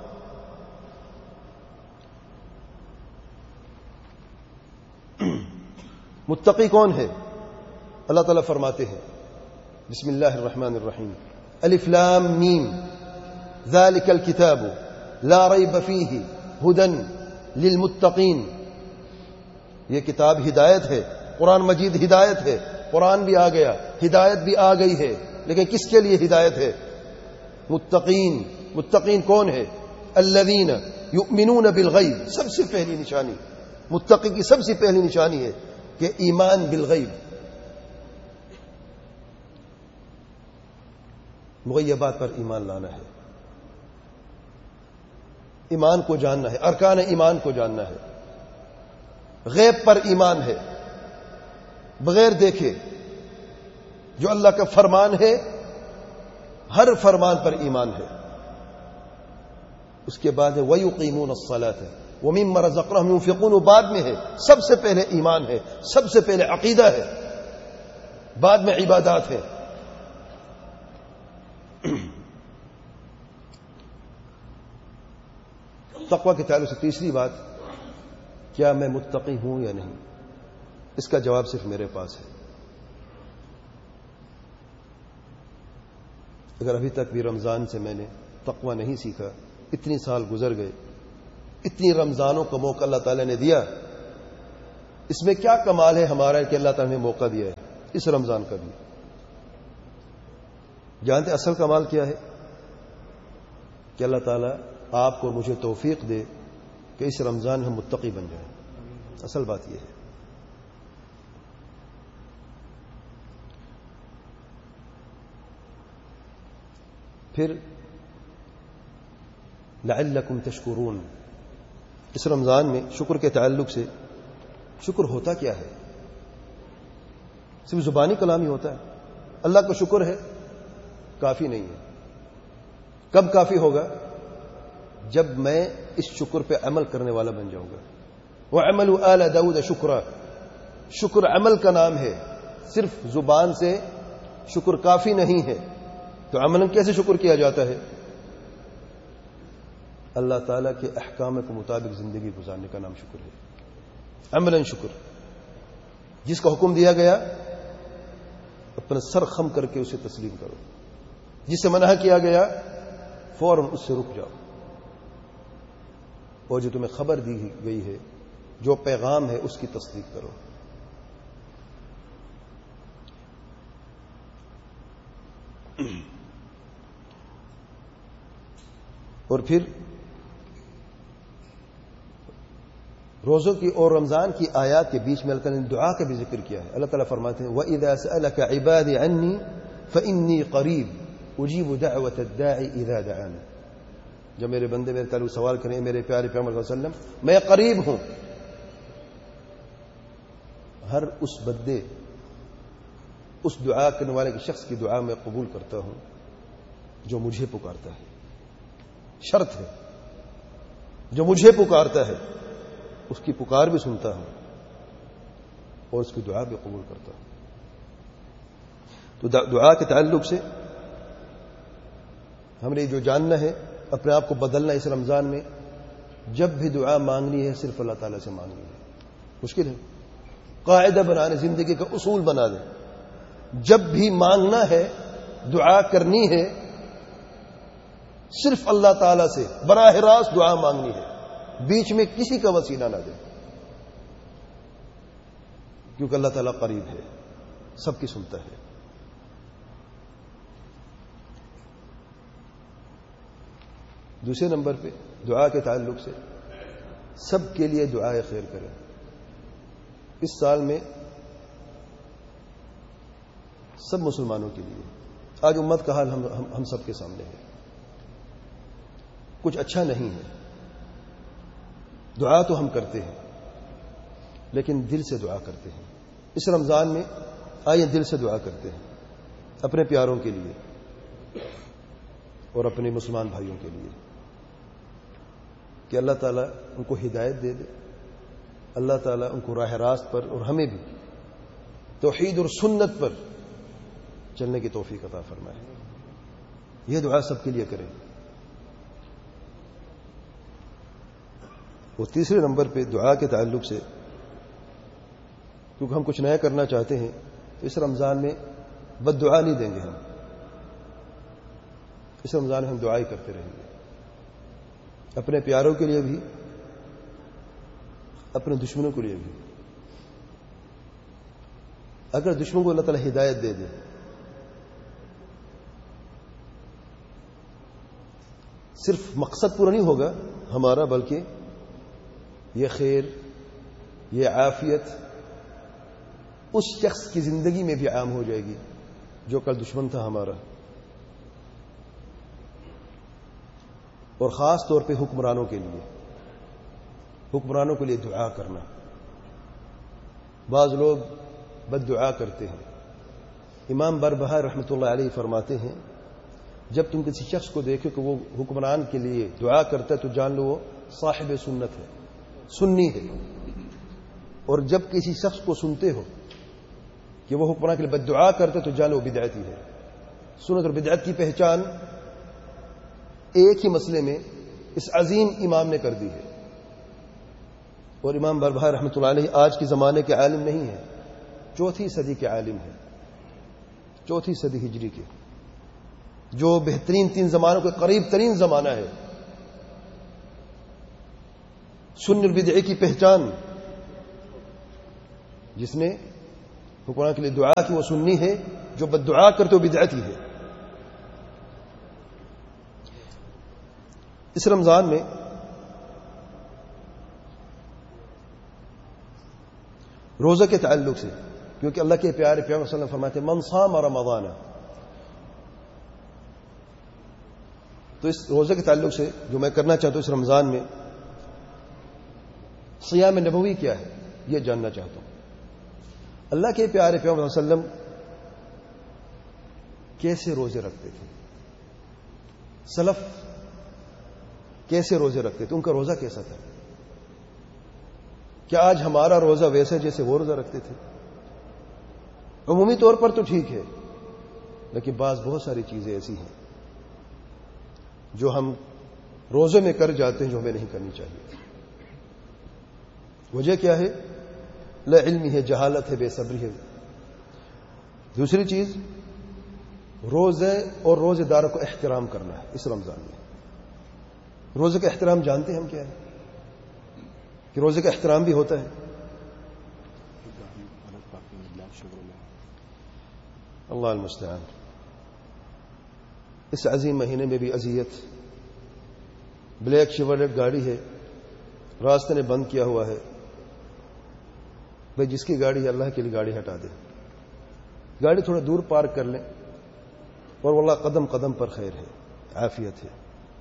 متقی کون ہے؟ اللہ تعالیٰ فرماتے ہیں بسم اللہ الرحمن الرحیم الف لام میم ذالک الکتاب لا ریب فیہ ھدی للمتقین۔ یہ کتاب ہدایت ہے، قرآن مجید ہدایت ہے، قرآن بھی آ گیا، ہدایت بھی آ گئی ہے، لیکن کس کے لیے ہدایت ہے؟ متقین۔ متقین کون ہے؟ الذین یؤمنون بالغیب۔ سب سے پہلی نشانی متقی کی سب سے پہلی نشانی ہے کہ ایمان بالغیب، مغیبات پر ایمان لانا ہے، ایمان کو جاننا ہے، ارکان ایمان کو جاننا ہے، غیب پر ایمان ہے، بغیر دیکھے جو اللہ کا فرمان ہے ہر فرمان پر ایمان ہے۔ اس کے بعد ہے وَيُقِيمُونَ الصَّلَاةَ وَمِمَّا رَزَقْنَاهُمْ يُنْفِقُونَ، بعد میں ہے، سب سے پہلے ایمان ہے، سب سے پہلے عقیدہ ہے، بعد میں عبادات ہے۔ تقوی کے تعلق سے تیسری بات، کیا میں متقی ہوں یا نہیں؟ اس کا جواب صرف میرے پاس ہے۔ اگر ابھی تک بھی رمضان سے میں نے تقوی نہیں سیکھا، اتنی سال گزر گئے، اتنی رمضانوں کا موقع اللہ تعالیٰ نے دیا، اس میں کیا کمال ہے ہمارا کہ اللہ تعالیٰ نے موقع دیا ہے؟ اس رمضان کا بھی. جانتے اصل کمال کیا ہے؟ کہ اللہ تعالیٰ آپ کو مجھے توفیق دے کہ اس رمضان میں ہم متقی بن جائیں. اصل بات یہ ہے. پھر لعلکم تشکرون، اس رمضان میں شکر کے تعلق سے شکر ہوتا کیا ہے؟ صرف زبانی کلام ہی ہوتا ہے. اللہ کا شکر ہے کافی نہیں ہے. کب کافی ہوگا؟ جب میں اس شکر پہ عمل کرنے والا بن جاؤں گا. وَعَمَلُوا آلَ دَاوُدَ شُكْرًا، شکر عمل کا نام ہے. صرف زبان سے شکر کافی نہیں ہے. تو عملاً کیسے شکر کیا جاتا ہے؟ اللہ تعالیٰ کے احکام کے مطابق زندگی گزارنے کا نام شکر ہے. عملاً شکر. جس کا حکم دیا گیا اپنا سر خم کر کے اسے تسلیم کرو. جس سے منع کیا گیا فوراً اس سے رک جاؤ. اور جو تمہیں خبر دی گئی ہے، جو پیغام ہے، اس کی تصدیق کرو. اور پھر روزوں کی اور رمضان کی آیات کے بیچ میں اللہ تعالیٰ نے دعا کا بھی ذکر کیا ہے. اللہ تعالیٰ فرماتے ہیں وَإِذَا سَأَلَكَ عِبَادِي عَنِّي فَإِنِّي قَرِيبٌ أُجِيبُ دَعْوَةَ الدَّاعِ إِذَا دَعَانِ. جب میرے بندے میرے تعلق سوال کریں میرے پیارے پیغمبر صلی اللہ علیہ وسلم، میں قریب ہوں. ہر اس بندے، اس دعا کرنے والے کے شخص کی دعا میں قبول کرتا ہوں جو مجھے پکارتا ہے. شرط ہے، جو مجھے پکارتا ہے اس کی پکار بھی سنتا ہوں اور اس کی دعا بھی قبول کرتا ہوں. تو دعا کے تعلق سے ہم نے جو جاننا ہے، اپنے آپ کو بدلنا اس رمضان میں. جب بھی دعا مانگنی ہے صرف اللہ تعالیٰ سے مانگنی ہے. مشکل ہے، قاعدہ بنا دیں، زندگی کا اصول بنا دیں. جب بھی مانگنا ہے، دعا کرنی ہے، صرف اللہ تعالیٰ سے براہ راست دعا مانگنی ہے. بیچ میں کسی کا وسیلہ نہ دیں، کیونکہ اللہ تعالیٰ قریب ہے، سب کی سنتا ہے. دوسرے نمبر پہ دعا کے تعلق سے سب کے لیے دعائے خیر کریں. اس سال میں سب مسلمانوں کے لیے. آج امت کا حال ہم, ہم, ہم سب کے سامنے ہے. کچھ اچھا نہیں ہے. دعا تو ہم کرتے ہیں لیکن دل سے دعا کرتے ہیں. اس رمضان میں آئیے دل سے دعا کرتے ہیں اپنے پیاروں کے لیے اور اپنے مسلمان بھائیوں کے لیے کہ اللہ تعالیٰ ان کو ہدایت دے دے. اللہ تعالیٰ ان کو راہ راست پر اور ہمیں بھی توحید اور سنت پر چلنے کی توفیق عطا فرمائے. یہ دعا سب کے لیے کریں. وہ تیسرے نمبر پہ دعا کے تعلق سے، کیونکہ ہم کچھ نیا کرنا چاہتے ہیں تو اس رمضان میں بد دعا نہیں دیں گے. ہم اس رمضان میں ہم دعا ہی کرتے رہیں گے، اپنے پیاروں کے لیے بھی، اپنے دشمنوں کے لیے بھی. اگر دشمن کو اللہ تعالیٰ ہدایت دے دے، صرف مقصد پورا نہیں ہوگا ہمارا، بلکہ یہ خیر، یہ عافیت اس شخص کی زندگی میں بھی عام ہو جائے گی جو کل دشمن تھا ہمارا. اور خاص طور پہ حکمرانوں کے لیے حکمرانوں کے لیے دعا کرنا. بعض لوگ بد دعا کرتے ہیں. امام بربہار رحمۃ اللہ علیہ فرماتے ہیں جب تم کسی شخص کو دیکھو کہ وہ حکمران کے لیے دعا کرتا ہے تو جان لو وہ صاحب سنت ہے، سنی ہے. اور جب کسی شخص کو سنتے ہو کہ وہ حکمران کے لیے بد دعا کرتا ہے تو جان لو بدعتی ہے. سنت اور بدعت کی پہچان ایک ہی مسئلے میں اس عظیم امام نے کر دی ہے. اور امام بربہار رحمۃ اللہ علیہ آج کے زمانے کے عالم نہیں ہیں، چوتھی صدی کے عالم ہیں، چوتھی صدی ہجری کے، جو بہترین تین زمانوں کے قریب ترین زمانہ ہے. سنت اور بدعت کی پہچان، جس نے حکمران کے لیے دعا کی وہ سننی ہے، جو بد دعا کرتے وہ بدعتی ہے. اس رمضان میں روزہ کے تعلق سے، کیونکہ اللہ کے پیارے پیغمبر صلی اللہ علیہ وسلم فرماتے ہیں من صام رمضان، تو اس روزے کے تعلق سے جو میں کرنا چاہتا ہوں اس رمضان میں، صیام نبوی کیا ہے یہ جاننا چاہتا ہوں. اللہ کے پیارے پیغمبر صلی اللہ علیہ وسلم کیسے روزے رکھتے تھے، سلف کیسے روزے رکھتے تھے، ان کا روزہ کیسا تھا؟ کیا آج ہمارا روزہ ویسا جیسے وہ روزہ رکھتے تھے؟ عمومی طور پر تو ٹھیک ہے، لیکن بعض بہت ساری چیزیں ایسی ہیں جو ہم روزے میں کر جاتے ہیں جو ہمیں نہیں کرنی چاہیے. وجہ کیا ہے؟ لا علمی ہے، جہالت ہے، بے صبری ہے. دوسری چیز روزے اور روزے داروں کو احترام کرنا ہے. اس رمضان میں روزے کا احترام جانتے ہیں ہم کیا ہے کہ روزے کا احترام بھی ہوتا ہے. اللہ المستعان. اس عظیم مہینے میں بھی اذیت. بلیک شیورلیٹ گاڑی ہے، راستے نے بند کیا ہوا ہے. بھائی جس کی گاڑی ہے اللہ کے لیے گاڑی ہٹا دے، گاڑی تھوڑا دور پارک کر لیں، اور واللہ قدم قدم پر خیر ہے، عافیت ہے.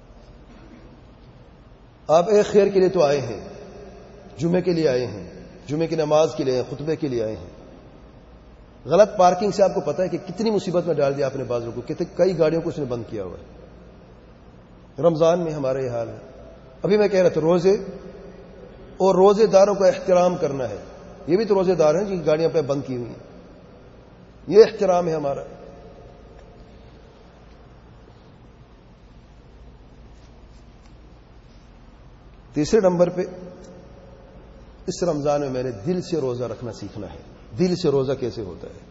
آپ ایک خیر کے لیے تو آئے ہیں، جمعے کے لیے آئے ہیں، جمعے کی نماز کے لیے، خطبے کے لیے آئے ہیں. غلط پارکنگ سے آپ کو پتا ہے کہ کتنی مصیبت میں ڈال دیا آپ نے بعض لوگوں کو، کئی گاڑیوں کو اس نے بند کیا ہوا ہے. رمضان میں ہمارا یہ حال ہے. ابھی میں کہہ رہا تھا روزے اور روزے داروں کا احترام کرنا ہے. یہ بھی تو روزے دار ہیں جن کی گاڑیاں پہ بند کی ہوئی ہیں، یہ احترام ہے ہمارا. تیسرے نمبر پہ اس رمضان میں میں نے دل سے روزہ رکھنا سیکھنا ہے. دل سے روزہ کیسے ہوتا ہے؟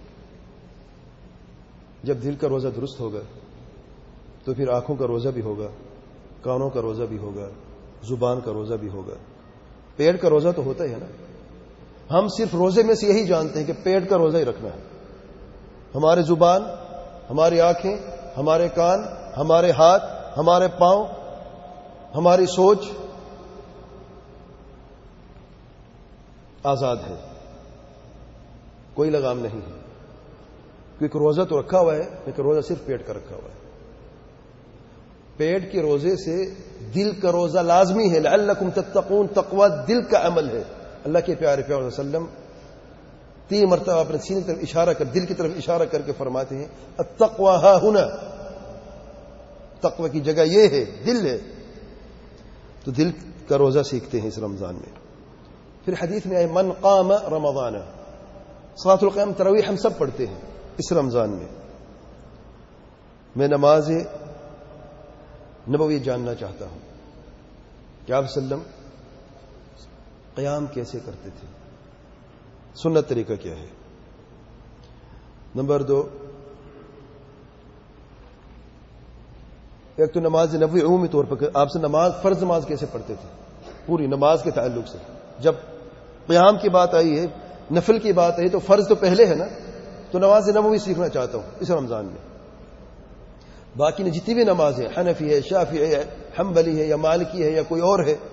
جب دل کا روزہ درست ہوگا تو پھر آنکھوں کا روزہ بھی ہوگا، کانوں کا روزہ بھی ہوگا، زبان کا روزہ بھی ہوگا. پیٹ کا روزہ تو ہوتا ہی ہے نا. ہم صرف روزے میں سے یہی جانتے ہیں کہ پیٹ کا روزہ ہی رکھنا ہے. ہمارے زبان، ہماری آنکھیں، ہمارے کان، ہمارے ہاتھ، ہمارے پاؤں، ہماری سوچ آزاد ہے، کوئی لگام نہیں ہے. کیونکہ روزہ تو رکھا ہوا ہے، لیکن روزہ صرف پیٹ کا رکھا ہوا ہے. پیٹ کے روزے سے دل کا روزہ لازمی ہے. لعلکم تتقون، تقوی دل کا عمل ہے. اللہ کے پیارے پیغمبر صلی اللہ علیہ وسلم تین مرتبہ اپنے سینے کی طرف اشارہ کر، دل کی طرف اشارہ کر کے فرماتے ہیں التقوی ہا ہنا، تقوی کی جگہ یہ ہے، دل ہے. تو دل کا روزہ سیکھتے ہیں اس رمضان میں. پھر حدیث میں آئے من قام رمضان، صلاۃ القیام تراویح ہم سب پڑھتے ہیں اس رمضان میں. میں نماز نبوی جاننا چاہتا ہوں کہ آپ صلی اللہ علیہ وسلم قیام کیسے کرتے تھے، سنت طریقہ کیا ہے. نمبر دو، ایک تو نماز نبوی عمومی طور پر آپ سے نماز، فرض نماز کیسے پڑھتے تھے پوری نماز کے تعلق سے. جب قیام کی بات آئی ہے، نفل کی بات آئی، تو فرض تو پہلے ہے نا. تو نماز نبوی سیکھنا چاہتا ہوں اس رمضان میں. باقی نے جتنی بھی نماز ہے، حنفی ہے، شافعی ہے، حنبلی ہے، یا مالکی ہے، یا کوئی اور ہے،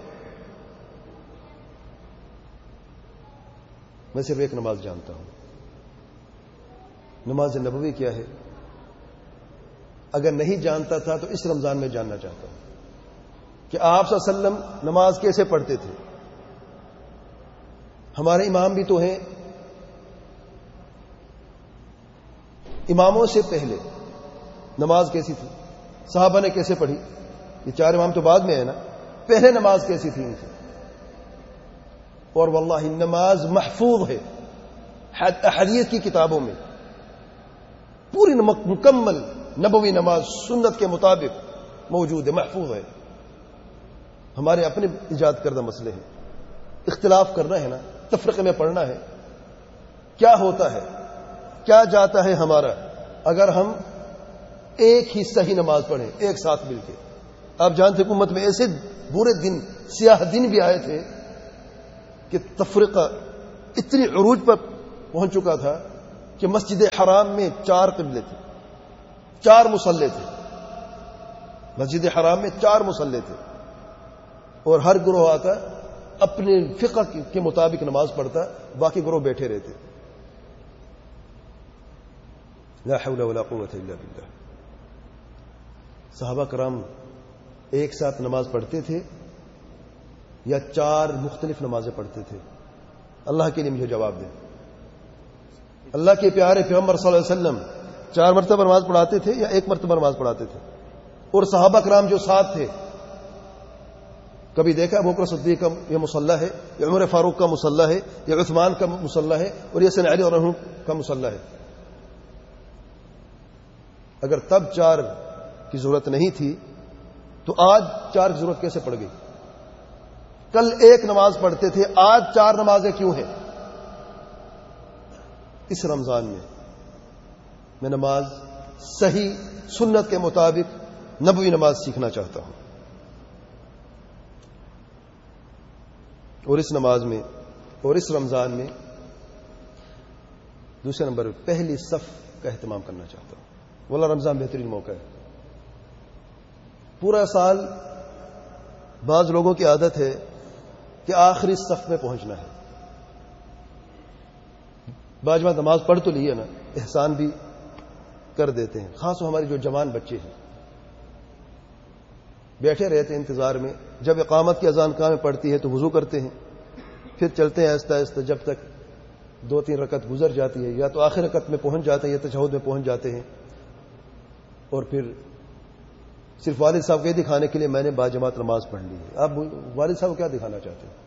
میں صرف ایک نماز جانتا ہوں. نماز نبوی کیا ہے؟ اگر نہیں جانتا تھا تو اس رمضان میں جاننا چاہتا ہوں کہ آپ صلی اللہ علیہ وسلم نماز کیسے پڑھتے تھے. ہمارے امام بھی تو ہیں، اماموں سے پہلے نماز کیسی تھی، صحابہ نے کیسے پڑھی. یہ چار امام تو بعد میں ہے نا، پہلے نماز کیسی تھی ان سے. اور واللہ نماز محفوظ ہے احادیث کی کتابوں میں، پوری مکمل نبوی نماز سنت کے مطابق موجود ہے، محفوظ ہے. ہمارے اپنے ایجاد کردہ مسئلے ہیں، اختلاف کرنا ہے نا، تفرقے میں پڑھنا ہے. کیا ہوتا ہے، کیا جاتا ہے ہمارا اگر ہم ایک ہی صحیح نماز پڑھیں ایک ساتھ مل کے. آپ جانتے ہیں امت میں ایسے برے دن، سیاہ دن بھی آئے تھے کہ تفرقہ اتنی عروج پر پہنچ چکا تھا کہ مسجد حرام میں چار قبلے تھے، چار مصلے تھے، مسجد حرام میں چار مصلے تھے، اور ہر گروہ آتا اپنے فقہ کے مطابق نماز پڑھتا، باقی گروہ بیٹھے رہتے. لا حول ولا قوت الا باللہ. صحابہ کرام ایک ساتھ نماز پڑھتے تھے یا چار مختلف نمازیں پڑھتے تھے؟ اللہ کے لیے مجھے جواب دیں. اللہ کے پیارے پیغمبر صلی اللہ علیہ وسلم چار مرتبہ نماز پڑھاتے تھے یا ایک مرتبہ نماز پڑھاتے تھے؟ اور صحابہ کرام جو ساتھ تھے، کبھی دیکھا ابو بکر صدیق کا یہ مصلی ہے، یا عمر فاروق کا مصلی ہے، یا عثمان کا مصلی ہے، اور یہ سیدنا علی رضی اللہ عنہ کا مصلی ہے؟ اگر تب چار کی ضرورت نہیں تھی تو آج چار کی ضرورت کیسے پڑ گئی؟ کل ایک نماز پڑھتے تھے، آج چار نمازیں کیوں ہیں؟ اس رمضان میں میں نماز صحیح سنت کے مطابق نبوی نماز سیکھنا چاہتا ہوں، اور اس نماز میں اور اس رمضان میں دوسرے نمبر پہلی صف کا اہتمام کرنا چاہتا ہوں. واللہ رمضان بہترین موقع ہے. پورا سال بعض لوگوں کی عادت ہے کہ آخری صف میں پہنچنا ہے. بعض بار نماز پڑھ تو لی ہے نا، احسان بھی کر دیتے ہیں، خاص ہمارے جو جوان بچے ہیں بیٹھے رہتے ہیں انتظار میں. جب اقامت کی اذان کہاں میں پڑتی ہے تو وضو کرتے ہیں، پھر چلتے ہیں آہستہ آہستہ جب تک دو تین رکعت گزر جاتی ہے، یا تو آخر رکعت میں پہنچ جاتے ہیں یا تشہد میں پہنچ جاتے ہیں، اور پھر صرف والد صاحب کے دکھانے کے لیے میں نے باجماعت نماز پڑھ لی ہے. آپ والد صاحب کو کیا دکھانا چاہتے ہیں؟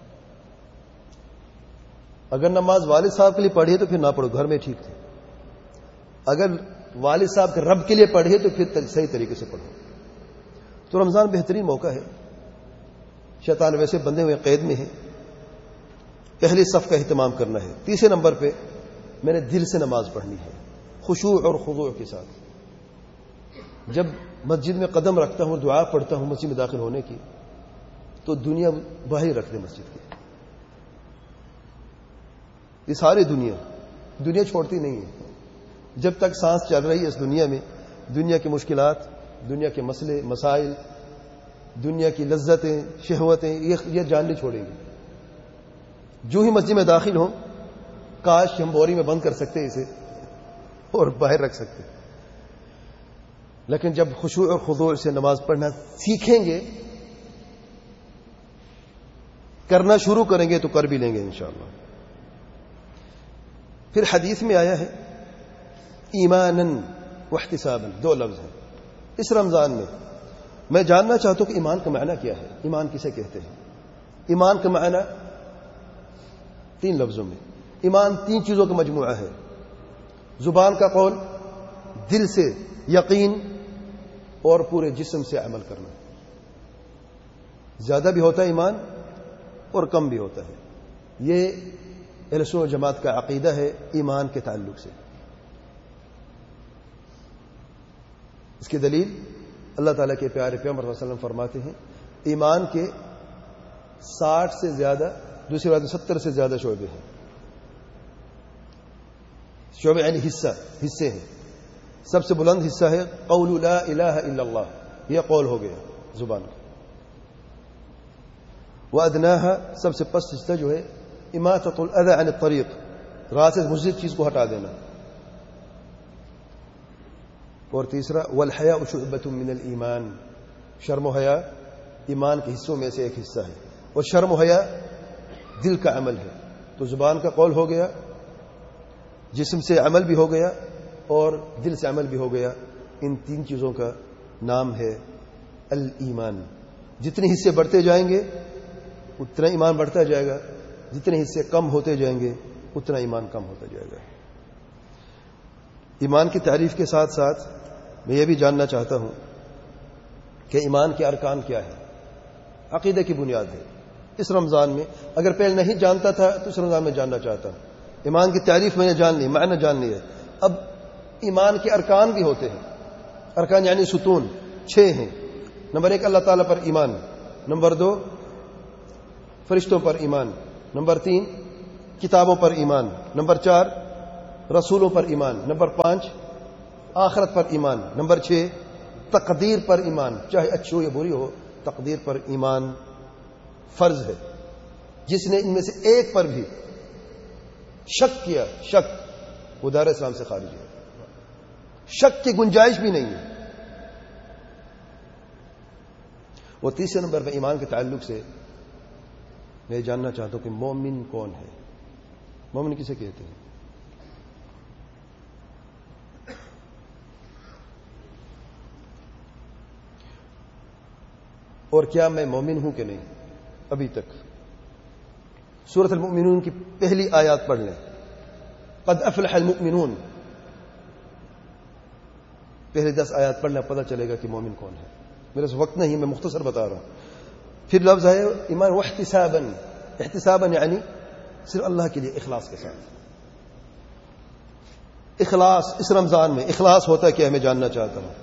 اگر نماز والد صاحب کے لیے پڑھی تو پھر نہ پڑھو، گھر میں ٹھیک تھے. اگر والد صاحب کے رب کے لیے پڑھی تو پھر صحیح طریقے سے پڑھو. تو رمضان بہترین موقع ہے. شیطان ویسے بندے ہوئے قید میں ہے. پہلی صف کا اہتمام کرنا ہے. تیسرے نمبر پہ میں نے دل سے نماز پڑھنی ہے، خشوع اور خضوع کے ساتھ. جب مسجد میں قدم رکھتا ہوں، دعا پڑھتا ہوں مسجد میں داخل ہونے کی، تو دنیا باہر رکھ دے مسجد کی. یہ ساری دنیا دنیا چھوڑتی نہیں ہے. جب تک سانس چل رہی ہے اس دنیا میں، دنیا کی مشکلات، دنیا کے مسئلے مسائل، دنیا کی لذتیں شہوتیں یہ جان نہیں چھوڑیں گی. جو ہی مسجد میں داخل ہوں، کاش ہم بوری میں بند کر سکتے اسے اور باہر رکھ سکتے. لیکن جب خشوع اور خضوع سے نماز پڑھنا سیکھیں گے، کرنا شروع کریں گے تو کر بھی لیں گے انشاءاللہ. پھر حدیث میں آیا ہے ایماناً واحتساباً، دو لفظ ہیں اس رمضان میں. میں جاننا چاہتا ہوں کہ ایمان کا معنی کیا ہے، ایمان کسے کہتے ہیں؟ ایمان کا معنی تین لفظوں میں. ایمان تین چیزوں کا مجموعہ ہے: زبان کا قول، دل سے یقین، اور پورے جسم سے عمل کرنا. زیادہ بھی ہوتا ہے ایمان اور کم بھی ہوتا ہے. یہ اہل سنت و جماعت کا عقیدہ ہے ایمان کے تعلق سے. اس کی دلیل اللہ تعالیٰ کے پیارے پیغمبر صلی اللہ علیہ وسلم فرماتے ہیں ایمان کے ساٹھ سے زیادہ، دوسری بات ستر سے زیادہ شعبے ہیں. شعبے یعنی حصہ حصے ہیں. سب سے بلند حصہ ہے قول لا الہ الا اللہ، یہ قول ہو گیا زبان کا. وادناها، سب سے پست حصہ جو ہے اماطۃ الاذى عن الطریق، راہ سے مضر چیز کو ہٹا دینا. اور تیسرا والحیاء شعبۃ من الایمان، شرم و حیا ایمان کے حصوں میں سے ایک حصہ ہے. اور شرم و حیا دل کا عمل ہے. تو زبان کا قول ہو گیا، جسم سے عمل بھی ہو گیا، اور دل سے عمل بھی ہو گیا. ان تین چیزوں کا نام ہے الایمان. جتنے حصے بڑھتے جائیں گے اتنا ایمان بڑھتا جائے گا، جتنے حصے کم ہوتے جائیں گے اتنا ایمان کم ہوتا جائے گا. ایمان کی تعریف کے ساتھ ساتھ میں یہ بھی جاننا چاہتا ہوں کہ ایمان کے ارکان کیا ہے. عقیدے کی بنیاد ہے. اس رمضان میں اگر پہلے نہیں جانتا تھا تو اس رمضان میں جاننا چاہتا ہوں. ایمان کی تعریف میں نے جان لی، معنی جان لی ہے. اب ایمان کے ارکان بھی ہوتے ہیں. ارکان یعنی ستون چھ ہیں. نمبر ایک اللہ تعالیٰ پر ایمان، نمبر دو فرشتوں پر ایمان، نمبر تین کتابوں پر ایمان، نمبر چار رسولوں پر ایمان. نمبر پانچ آخرت پر ایمان. نمبر چھ تقدیر پر ایمان، چاہے اچھی ہو یا بری ہو تقدیر پر ایمان فرض ہے. جس نے ان میں سے ایک پر بھی شک کیا، شک وہ دار اسلام سے خارج ہے. شک کی گنجائش بھی نہیں ہے. اور تیسرے نمبر پہ ایمان کے تعلق سے میں جاننا چاہتا ہوں کہ مومن کون ہے؟ مومن کسے کہتے ہیں؟ اور کیا میں مومن ہوں کہ نہیں؟ ابھی تک سورۃ المؤمنون کی پہلی آیات پڑھ لیں. قد افلح المؤمنون، پہلے دس آیات پڑھنا پتہ چلے گا کہ مومن کون ہے. میرے سے وقت نہیں، میں مختصر بتا رہا ہوں. پھر لفظ ہے ایمان واحتسابا. احتسابا یعنی صرف اللہ کے لیے اخلاص کے ساتھ. اخلاص اس رمضان میں اخلاص ہوتا ہے کہ میں جاننا چاہتا ہوں.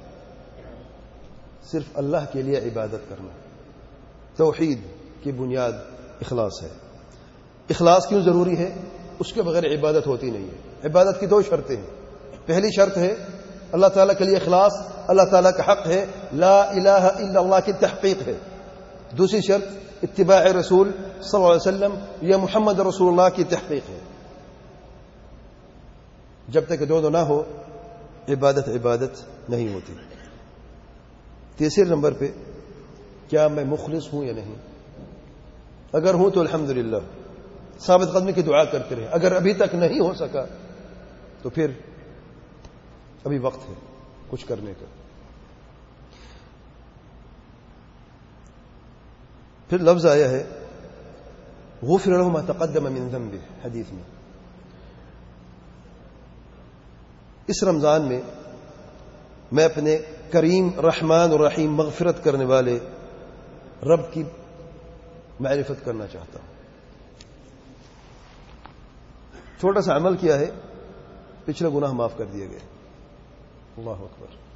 صرف اللہ کے لیے عبادت کرنا. توحید کی بنیاد اخلاص ہے. اخلاص کیوں ضروری ہے؟ اس کے بغیر عبادت ہوتی نہیں ہے. عبادت کی دو شرطیں ہیں. پہلی شرط ہے اللہ تعالیٰ کے لیے اخلاص، اللہ تعالیٰ کا حق ہے، لا الہ الا اللہ کی تحقیق ہے. دوسری شرط اتباع رسول صلی اللہ علیہ وسلم یا محمد رسول اللہ کی تحقیق ہے. جب تک دونوں نہ ہو عبادت عبادت نہیں ہوتی. تیسرے نمبر پہ کیا میں مخلص ہوں یا نہیں؟ اگر ہوں تو الحمدللہ ثابت قدمی کی دعا کرتے رہے. اگر ابھی تک نہیں ہو سکا تو پھر ابھی وقت ہے کچھ کرنے کا. پھر لفظ آیا ہے غفر له ما تقدم من ذنبه حدیث میں. اس رمضان میں میں اپنے کریم رحمان اور رحیم مغفرت کرنے والے رب کی معرفت کرنا چاہتا ہوں. چھوٹا سا عمل کیا ہے، پچھلے گناہ معاف کر دیے گئے. اللہ اکبر.